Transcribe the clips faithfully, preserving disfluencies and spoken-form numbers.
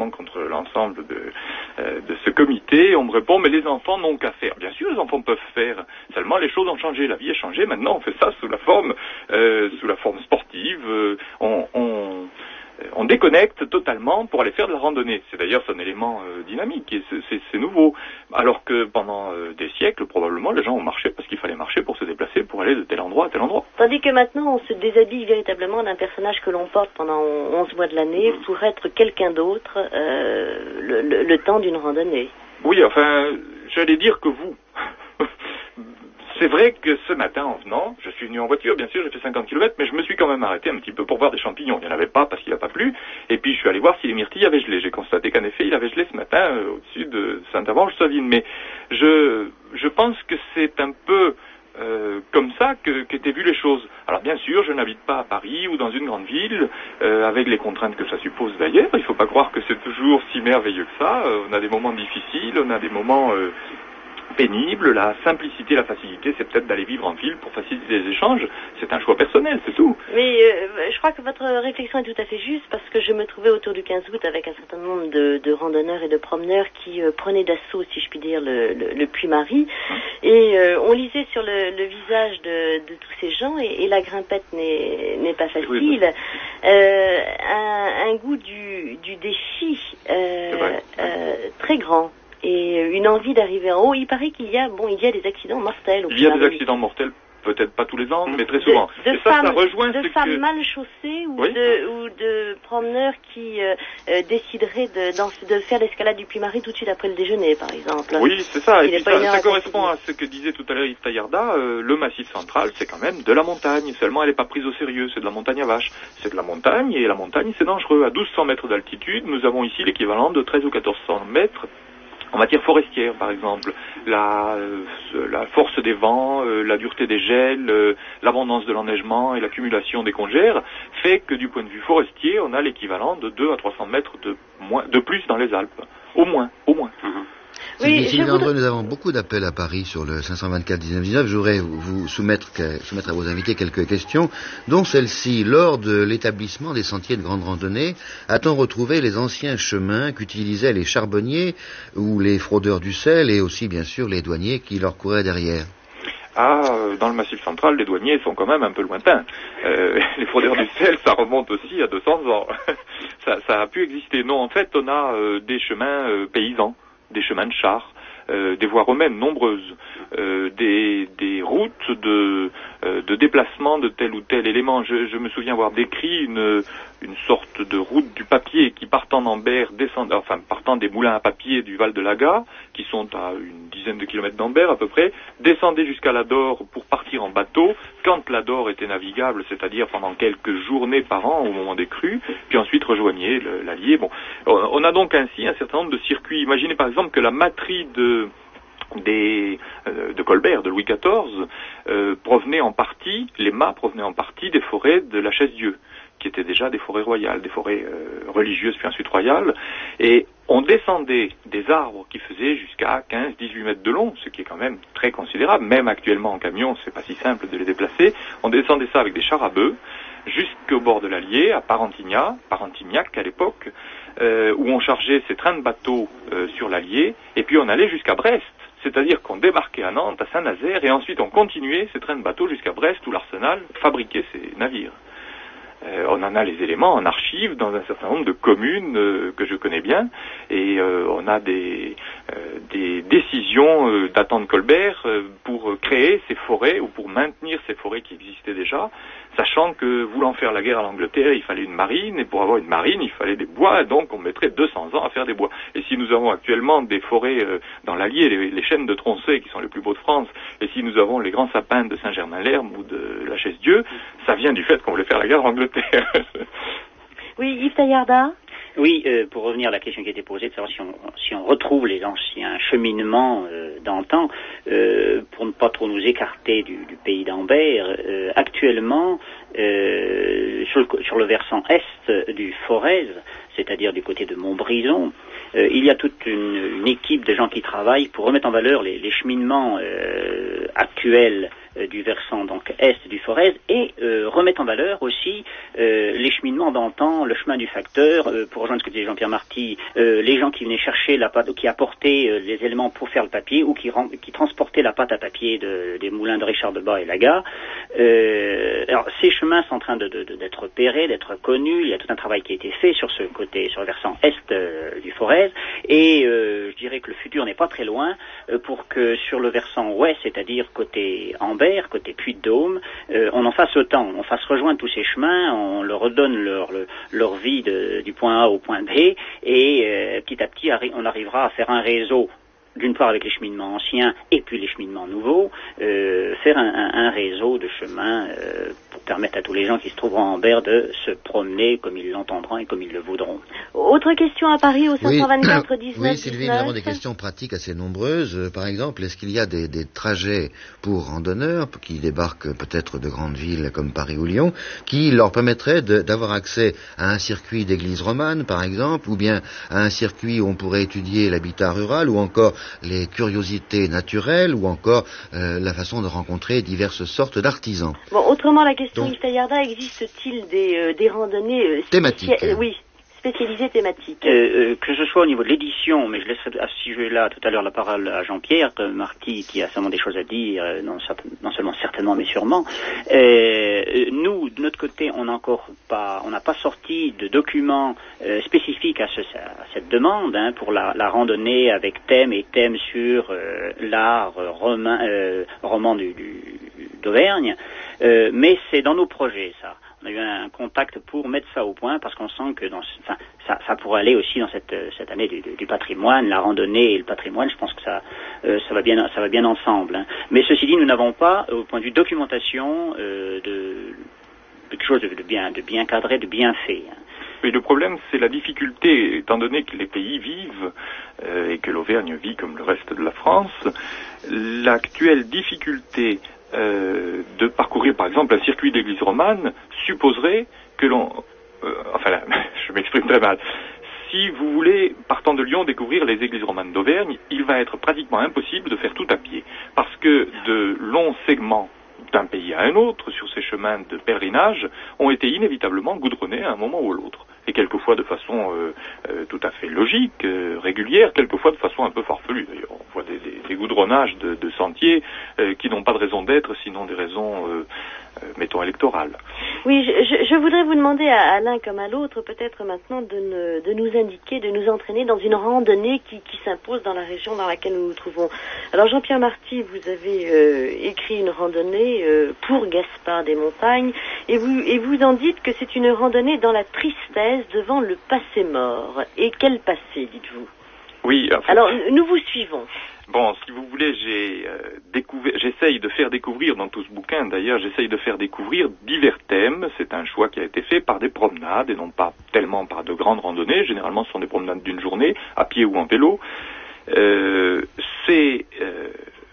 évidemment contre l'ensemble de, euh, de ce comité. On me répond, mais les enfants n'ont qu'à faire. Bien sûr, les enfants peuvent faire. Seulement, les choses ont changé. La vie a changé. Maintenant, on fait ça sous la forme, euh, sous la forme sportive. Euh, on, on On déconnecte totalement pour aller faire de la randonnée. C'est d'ailleurs un élément euh, dynamique et c'est, c'est, c'est nouveau. Alors que pendant euh, des siècles, probablement, les gens ont marché parce qu'il fallait marcher pour se déplacer, pour aller de tel endroit à tel endroit. Tandis que maintenant, on se déshabille véritablement d'un personnage que l'on porte pendant onze mois de l'année mmh. pour être quelqu'un d'autre euh, le, le, le temps d'une randonnée. Oui, enfin, j'allais dire que vous... C'est vrai que ce matin, en venant, je suis venu en voiture, bien sûr, j'ai fait cinquante kilomètres, mais je me suis quand même arrêté un petit peu pour voir des champignons. Il n'y en avait pas parce qu'il n'a pas plu. Et puis, je suis allé voir si les myrtilles avaient gelé. J'ai constaté qu'en effet, il avait gelé ce matin euh, au-dessus de Saint-Avange-Savine. Mais je, je pense que c'est un peu euh, comme ça que, qu'étaient vues les choses. Alors, bien sûr, je n'habite pas à Paris ou dans une grande ville, euh, avec les contraintes que ça suppose d'ailleurs. Il ne faut pas croire que c'est toujours si merveilleux que ça. Euh, on a des moments difficiles, on a des moments... Euh, pénible, la simplicité, la facilité, c'est peut-être d'aller vivre en ville pour faciliter les échanges. C'est un choix personnel, c'est tout. Mais euh, je crois que votre réflexion est tout à fait juste parce que je me trouvais autour du quinze août avec un certain nombre de, de randonneurs et de promeneurs qui euh, prenaient d'assaut, si je puis dire, le, le, le Puy-Marie. Hum. Et euh, on lisait sur le, le visage de, de tous ces gens et, et la grimpette n'est, n'est pas facile. Oui, euh, un, un goût du, du défi euh, euh, très grand. Et une envie d'arriver en haut. Il paraît qu'il y a, bon, il y a des accidents mortels. Il y a des accidents mortels, peut-être pas tous les ans, mais très souvent. De, de et ça, femmes, ça rejoint de ce femmes que... mal chaussées ou, oui. de, ou de promeneurs qui euh, euh, décideraient de, de faire l'escalade du Puy-Marie tout de suite après le déjeuner, par exemple. Oui, c'est ça. Et puis ça, ça correspond à ce que disait tout à l'heure Yves Taillarda. Euh, le Massif central, c'est quand même de la montagne. Seulement, elle n'est pas prise au sérieux. C'est de la montagne à vache. C'est de la montagne et la montagne, c'est dangereux. À douze cents mètres d'altitude, nous avons ici l'équivalent de treize ou quatorze cents mètres. En matière forestière, par exemple, la, euh, la force des vents, euh, la dureté des gels, euh, l'abondance de l'enneigement et l'accumulation des congères fait que du point de vue forestier, on a l'équivalent de deux à trois cents mètres de, moins, de plus dans les Alpes. Au moins, au moins. Mm-hmm. Oui, Sylvie Landreux, nous avons beaucoup d'appels à Paris sur le cinq cent vingt-quatre dix-neuf dix-neuf. Je voudrais vous soumettre, soumettre à vos invités quelques questions, dont celle-ci. Lors de l'établissement des sentiers de grande randonnée, a-t-on retrouvé les anciens chemins qu'utilisaient les charbonniers ou les fraudeurs du sel et aussi, bien sûr, les douaniers qui leur couraient derrière? Ah, dans le Massif central, les douaniers sont quand même un peu lointains. Euh, les fraudeurs du sel, ça remonte aussi à deux cents ans. ça, ça a pu exister. Non, en fait, on a euh, des chemins euh, paysans, des chemins de chars, euh, des voies romaines nombreuses, euh, des, des routes de, euh, de déplacement de tel ou tel élément. Je, je me souviens avoir décrit une, une sorte de route du papier qui partant d'Ambert, descend, enfin partant des moulins à papier du Val de Laga, qui sont à une dizaine de kilomètres d'Ambert à peu près, descendait jusqu'à l'Adore pour partir en bateau, quand l'Adore était navigable, c'est-à-dire pendant quelques journées par an au moment des crues, puis ensuite rejoignait le, l'Allier. Bon, on a donc ainsi un certain nombre de circuits. Imaginez par exemple que la materie de Des, euh, de Colbert, de Louis quatorze, euh, provenaient en partie, les mâts provenaient en partie des forêts de la Chaise-Dieu, qui étaient déjà des forêts royales, des forêts euh, religieuses puis ensuite royales, et on descendait des arbres qui faisaient jusqu'à quinze à dix-huit mètres de long, ce qui est quand même très considérable, même actuellement en camion, c'est pas si simple de les déplacer, on descendait ça avec des chars à bœufs, jusqu'au bord de l'Allier, à Parentignac, Parentignac à l'époque, euh, où on chargeait ces trains de bateaux euh, sur l'Allier, et puis on allait jusqu'à Brest. C'est-à-dire qu'on débarquait à Nantes, à Saint-Nazaire, et ensuite on continuait ces trains de bateaux jusqu'à Brest, où l'Arsenal fabriquait ces navires. Euh, on en a les éléments en archives dans un certain nombre de communes euh, que je connais bien, et euh, on a des, euh, des décisions euh, datant de Colbert euh, pour créer ces forêts, ou pour maintenir ces forêts qui existaient déjà, sachant que voulant faire la guerre à l'Angleterre, il fallait une marine, et pour avoir une marine, il fallait des bois, donc on mettrait deux cents ans à faire des bois. Et si nous avons actuellement des forêts euh, dans l'Allier, les, les chênes de Tronchet, qui sont les plus beaux de France, et si nous avons les grands sapins de Saint-Germain-l'Herbe ou de la Chaise-Dieu, ça vient du fait qu'on voulait faire la guerre à l'Angleterre. Oui, Yves Taillarda. Oui, euh, pour revenir à la question qui a été posée, de savoir si on, si on retrouve les anciens cheminements euh, d'antan, euh, pour ne pas trop nous écarter du, du pays d'Ambert, euh, actuellement, euh, sur, le, sur le versant est du Forez, c'est-à-dire du côté de Montbrison, euh, il y a toute une, une équipe de gens qui travaillent pour remettre en valeur les, les cheminements euh, actuels euh, du versant donc est du Forez et euh, remettre en valeur aussi euh, les cheminements d'antan, le chemin du facteur, euh, pour rejoindre ce que disait Jean-Pierre Marty, euh, les gens qui venaient chercher la pâte, qui apportaient euh, les éléments pour faire le papier ou qui, qui transportaient la pâte à papier de, des moulins de Richard Debat et Laga. Euh, alors ces chemins sont en train de, de, de, d'être repérés, d'être connus. Il y a tout un travail qui a été fait sur ce côté, sur le versant est euh, du Forez, et euh, je dirais que le futur n'est pas très loin euh, pour que sur le versant ouest, c'est-à-dire côté Ambert, côté Puy-de-Dôme, euh, on en fasse autant, on fasse rejoindre tous ces chemins, on leur redonne leur, leur, leur vie de, du point A au point B, et euh, petit à petit on arrivera à faire un réseau, d'une part avec les cheminements anciens et puis les cheminements nouveaux, euh, faire un, un, un réseau de chemins euh, pour permettre à tous les gens qui se trouveront en Ambert de se promener comme ils l'entendront et comme ils le voudront. Autre question à Paris au cinq cent vingt-quatre dix-neuf. Oui, Sylvie, nous avons des questions pratiques assez nombreuses. Euh, par exemple, est-ce qu'il y a des, des trajets pour randonneurs qui débarquent peut-être de grandes villes comme Paris ou Lyon, qui leur permettraient de, d'avoir accès à un circuit d'église romane, par exemple, ou bien à un circuit où on pourrait étudier l'habitat rural, ou encore les curiosités naturelles, ou encore euh, la façon de rencontrer diverses sortes d'artisans. Bon, autrement, la question, Yves Taillarda, existe-t-il des, euh, des randonnées euh, thématiques euh, Oui, spécialisées thématiques. Euh, euh, que ce soit au niveau de l'édition, mais je laisserai à ce sujet-là tout à l'heure la parole à Jean-Pierre Marty, qui a sûrement des choses à dire, euh, non, non seulement certainement, mais sûrement. Euh, nous, de notre côté, on n'a encore pas, on n'a pas sorti de documents euh, spécifiques à, ce, à cette demande hein, pour la, la randonnée avec thème et thème sur euh, l'art euh, romain, euh, roman du, du, d'Auvergne, euh, mais c'est dans nos projets, ça. On a eu un contact pour mettre ça au point parce qu'on sent que dans, enfin, ça, ça pourrait aller aussi dans cette, cette année du, du patrimoine, la randonnée et le patrimoine. Je pense que ça, euh, ça va bien, ça va bien ensemble. Hein. Mais ceci dit, nous n'avons pas, au point de vue documentation, euh, de, de quelque chose de, de bien, de bien cadré, de bien fait. Hein. Mais le problème, c'est la difficulté, étant donné que les pays vivent euh, et que l'Auvergne vit comme le reste de la France, l'actuelle difficulté Euh, de parcourir par exemple un circuit d'église romane supposerait que l'on... Euh, enfin là, je m'exprime très mal. Si vous voulez, partant de Lyon, découvrir les églises romanes d'Auvergne, il va être pratiquement impossible de faire tout à pied. Parce que de longs segments d'un pays à un autre, sur ces chemins de pèlerinage, ont été inévitablement goudronnés à un moment ou à l'autre. Et quelquefois de façon euh, euh, tout à fait logique, euh, régulière, quelquefois de façon un peu farfelue. D'ailleurs, on voit des, des, des goudronnages de, de sentiers euh, qui n'ont pas de raison d'être, sinon des raisons, euh, euh, mettons, électorales. Oui, je, je, je voudrais vous demander à, à l'un comme à l'autre, peut-être maintenant, de, ne, de nous indiquer, de nous entraîner dans une randonnée qui, qui s'impose dans la région dans laquelle nous nous trouvons. Alors, Jean-Pierre Marty, vous avez euh, écrit une randonnée euh, pour Gaspard des Montagnes, et vous, et vous en dites que c'est une randonnée dans la tristesse devant le passé mort. Et quel passé, dites-vous? Oui. En fait, alors, nous vous suivons. Bon, si vous voulez, j'ai euh, découvert, j'essaye de faire découvrir dans tout ce bouquin, d'ailleurs, j'essaye de faire découvrir divers thèmes. C'est un choix qui a été fait par des promenades et non pas tellement par de grandes randonnées. Généralement, ce sont des promenades d'une journée, à pied ou en vélo. Euh, c'est... Euh,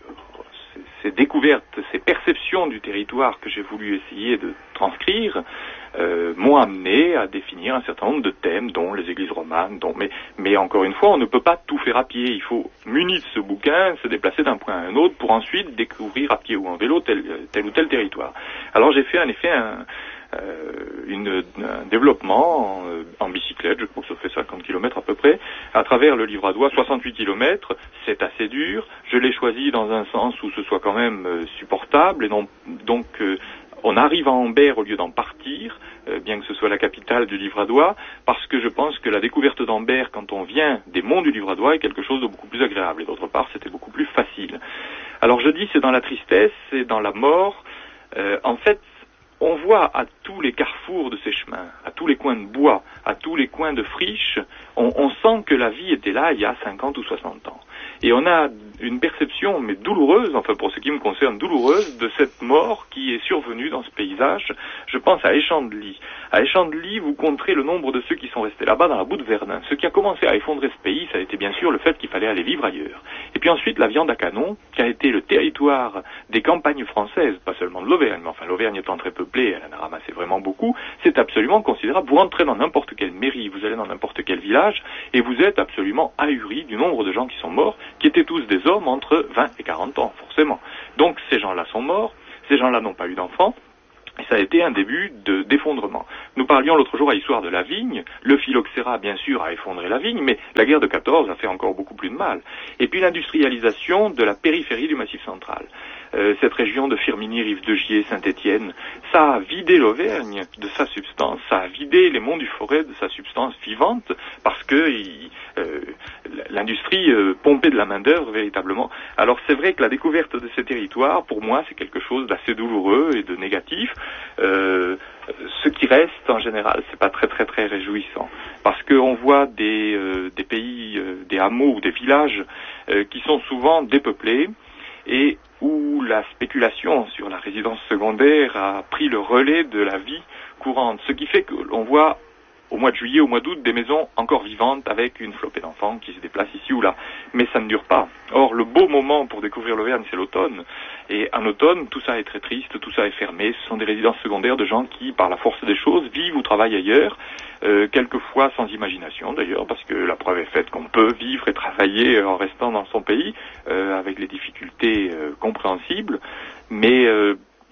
ces découvertes, ces perceptions du territoire que j'ai voulu essayer de transcrire euh, m'ont amené à définir un certain nombre de thèmes, dont les églises romanes, dont mais, mais encore une fois, on ne peut pas tout faire à pied. Il faut, muni de ce bouquin, se déplacer d'un point à un autre pour ensuite découvrir à pied ou en vélo tel, tel ou tel territoire. Alors j'ai fait en effet un, euh, une, un développement en, en bicyclette, je crois que ça fait cinquante kilomètres à peu près, à travers le Livradois, soixante-huit kilomètres, c'est assez dur. Je l'ai choisi dans un sens où ce soit quand même euh, supportable, et non, donc euh, on arrive à Ambert au lieu d'en partir, euh, bien que ce soit la capitale du Livradois, parce que je pense que la découverte d'Ambert, quand on vient des monts du Livradois, est quelque chose de beaucoup plus agréable, et d'autre part, c'était beaucoup plus facile. Alors je dis, c'est dans la tristesse, c'est dans la mort. Euh, en fait, on voit à tous les carrefours de ces chemins, à tous les coins de bois, à tous les coins de friches, on, on sent que la vie était là il y a cinquante ou soixante ans. Et on a une perception, mais douloureuse, enfin pour ce qui me concerne douloureuse, de cette mort qui est survenue dans ce paysage. Je pense à Échandely. À Échandely, vous compterez le nombre de ceux qui sont restés là-bas dans la boue de Verdun. Ce qui a commencé à effondrer ce pays, ça a été bien sûr le fait qu'il fallait aller vivre ailleurs. Et puis ensuite, la viande à canon, qui a été le territoire des campagnes françaises, pas seulement de l'Auvergne, mais enfin l'Auvergne étant très peuplée, elle en a ramassé vraiment beaucoup, c'est absolument considérable. Vous rentrez dans n'importe quelle mairie, vous allez dans n'importe quel village, et vous êtes absolument ahuri du nombre de gens qui sont morts, qui étaient tous des hommes entre vingt et quarante ans, forcément. Donc ces gens-là sont morts. Ces gens-là n'ont pas eu d'enfants. Et ça a été un début de, d'effondrement. Nous parlions l'autre jour à l'histoire de la vigne. Le phylloxéra, bien sûr, a effondré la vigne, mais la guerre de quatorze a fait encore beaucoup plus de mal. Et puis l'industrialisation de la périphérie du Massif central. Euh, cette région de Firminy, Rive de Gier, Saint-Étienne, ça a vidé l'Auvergne de sa substance, ça a vidé les monts du Forêt de sa substance vivante, parce que il, euh, l'industrie euh, pompait de la main-d'œuvre véritablement. Alors c'est vrai que la découverte de ces territoires, pour moi, c'est quelque chose d'assez douloureux et de négatif. Euh, ce qui reste, en général, c'est pas très très très réjouissant, parce qu'on voit des, euh, des pays, euh, des hameaux ou des villages euh, qui sont souvent dépeuplés, et où la spéculation sur la résidence secondaire a pris le relais de la vie courante. Ce qui fait que l'on voit au mois de juillet, au mois d'août, des maisons encore vivantes avec une flopée d'enfants qui se déplacent ici ou là. Mais ça ne dure pas. Or, le beau moment pour découvrir l'Auvergne, c'est l'automne. Et en automne, tout ça est très triste, tout ça est fermé. Ce sont des résidences secondaires de gens qui, par la force des choses, vivent ou travaillent ailleurs, euh, quelquefois sans imagination d'ailleurs, parce que la preuve est faite qu'on peut vivre et travailler en restant dans son pays, euh, avec les difficultés euh, compréhensibles. Mais euh,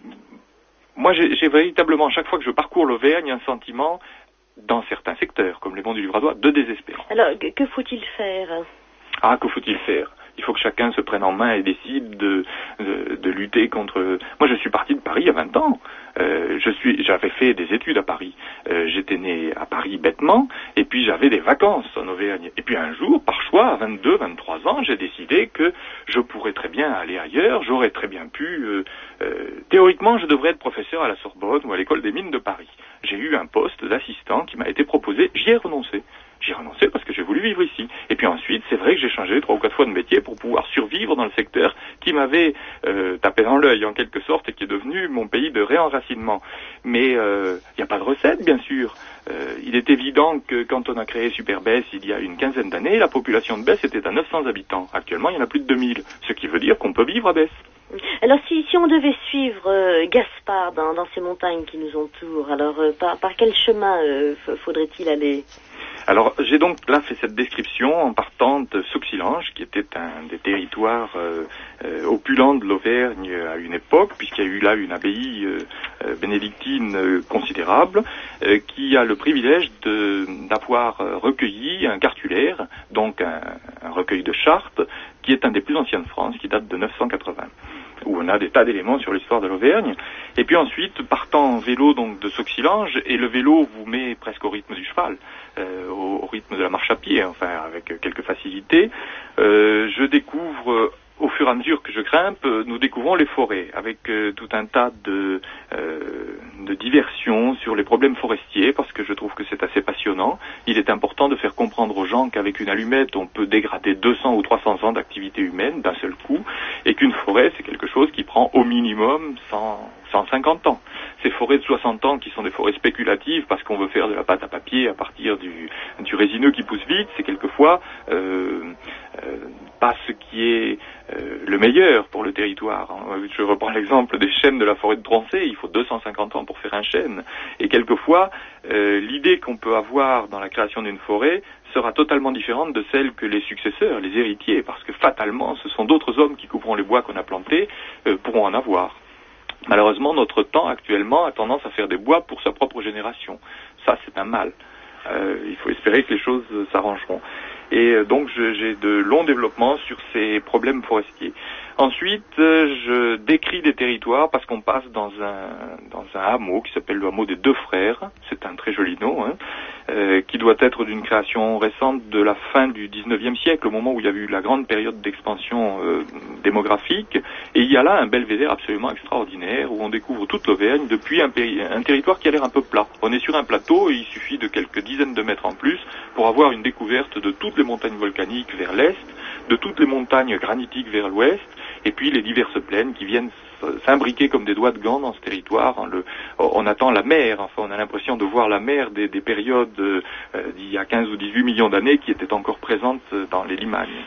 moi, j'ai, j'ai véritablement, chaque fois que je parcours l'Auvergne, un sentiment, dans certains secteurs, comme les monts du Livradois, de désespérance. Alors, que faut-il faire ? Ah, que faut-il faire ? Il faut que chacun se prenne en main et décide de, de, de lutter contre... Moi, je suis parti de Paris il y a vingt ans. Euh, je suis, j'avais fait des études à Paris. Euh, j'étais né à Paris bêtement, et puis j'avais des vacances en Auvergne. Et puis un jour, par choix, à vingt-deux, vingt-trois ans, j'ai décidé que je pourrais très bien aller ailleurs. J'aurais très bien pu... Euh, euh, théoriquement, je devrais être professeur à la Sorbonne ou à l'école des mines de Paris. J'ai eu un poste d'assistant qui m'a été proposé. J'y ai renoncé. J'y ai renoncé parce que j'ai voulu vivre ici. Et puis ensuite, c'est vrai que j'ai changé trois ou quatre fois de métier pour pouvoir survivre dans le secteur qui m'avait euh, tapé dans l'œil en quelque sorte et qui est devenu mon pays de réenracinement. Mais il euh, n'y a pas de recette, bien sûr. Euh, il est évident que quand on a créé Superbès il y a une quinzaine d'années, la population de Besse était à neuf cents habitants. Actuellement, il y en a plus de deux mille, ce qui veut dire qu'on peut vivre à Besse. Alors si, si on devait suivre euh, Gaspard dans, dans ces montagnes qui nous entourent, alors euh, par, par quel chemin euh, faudrait-il aller ? Alors, j'ai donc là fait cette description en partant de Sauxilange, qui était un des territoires euh, euh, opulents de l'Auvergne à une époque, puisqu'il y a eu là une abbaye euh, euh, bénédictine euh, considérable, euh, qui a le privilège de, d'avoir euh, recueilli un cartulaire, donc un, un recueil de chartes, qui est un des plus anciens de France, qui date de neuf cent quatre-vingts, où on a des tas d'éléments sur l'histoire de l'Auvergne. Et puis ensuite, partant en vélo donc de Sauxilange, et le vélo vous met presque au rythme du cheval, euh, au, au rythme de la marche à pied, enfin avec quelques facilités, euh, je découvre... Euh, au fur et à mesure que je grimpe, nous découvrons les forêts, avec euh, tout un tas de, euh, de diversions sur les problèmes forestiers, parce que je trouve que c'est assez passionnant. Il est important de faire comprendre aux gens qu'avec une allumette, on peut dégrader deux cents ou trois cents ans d'activité humaine d'un seul coup, et qu'une forêt, c'est quelque chose qui prend au minimum cent, cent cinquante ans. Ces forêts de soixante ans qui sont des forêts spéculatives, parce qu'on veut faire de la pâte à papier à partir du, du résineux qui pousse vite, c'est quelquefois euh, euh, pas ce qui est euh, le meilleur pour le territoire. Je reprends l'exemple des chênes de la forêt de Droncé, il faut deux cent cinquante ans pour faire un chêne. Et quelquefois, euh, l'idée qu'on peut avoir dans la création d'une forêt sera totalement différente de celle que les successeurs, les héritiers, parce que fatalement, ce sont d'autres hommes qui couperont les bois qu'on a plantés, euh, pourront en avoir. Malheureusement, notre temps actuellement a tendance à faire des bois pour sa propre génération. Ça, c'est un mal. Euh, il faut espérer que les choses s'arrangeront. Et euh, donc, je, j'ai de longs développements sur ces problèmes forestiers. Ensuite, euh, je décris des territoires parce qu'on passe dans un dans un hameau qui s'appelle le hameau des Deux Frères. C'est un très joli nom, hein, euh, qui doit être d'une création récente de la fin du dix-neuvième siècle, au moment où il y a eu la grande période d'expansion euh, démographique. Et il y a là un belvédère absolument extraordinaire où on découvre toute l'Auvergne depuis un, péri- un territoire qui a l'air un peu plat. On est sur un plateau et il suffit de quelques dizaines de mètres en plus pour avoir une découverte de toutes les montagnes volcaniques vers l'est, de toutes les montagnes granitiques vers l'ouest, et puis les diverses plaines qui viennent s'imbriquer comme des doigts de gants dans ce territoire. On, le, on attend la mer, enfin on a l'impression de voir la mer des, des périodes euh, d'il y a quinze ou dix-huit millions d'années qui étaient encore présentes dans les Limagnes.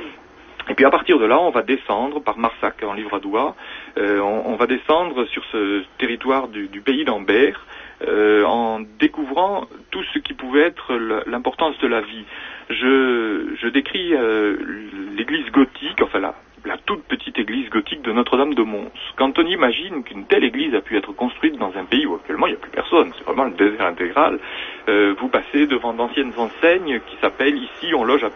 Et puis à partir de là, on va descendre par Marsac en Livradois, euh, on, on va descendre sur ce territoire du, du pays d'Ambert, euh, en découvrant tout ce qui pouvait être l'importance de la vie. Je, je décris euh, l'église gothique, enfin la, la toute petite église gothique de Notre-Dame-de-Mons. Quand on imagine qu'une telle église a pu être construite dans un pays où actuellement il n'y a plus personne, c'est vraiment le désert intégral, euh, vous passez devant d'anciennes enseignes qui s'appellent ici on loge à